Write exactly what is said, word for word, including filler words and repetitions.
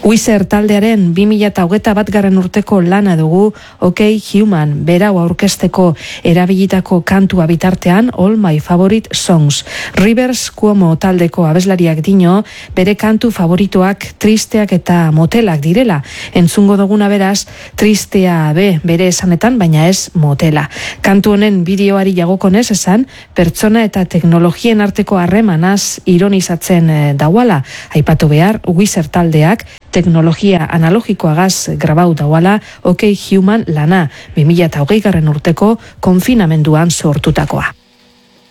Wizard taldearen bi mila hogeita bat garren urteko lana dugu, OK Human, berau aurkezteko erabilitako kantua bitartean All My Favorite Songs. Rivers Cuomo taldeko abeslariak dino, bere kantu favoritoak tristeak eta motelak direla. Entzungo duguna beraz, tristea be bere esanetan, baina ez motela. Kantu honen bideoari jagokonez esan, pertsona eta teknologien arteko harremanaz ironizatzen dauala. Aipatu behar, Wizard taldeak teknologia analogikoagaz grabau dauala OK Human lana, bi mila hogei garren urteko konfinamenduan sortutakoa.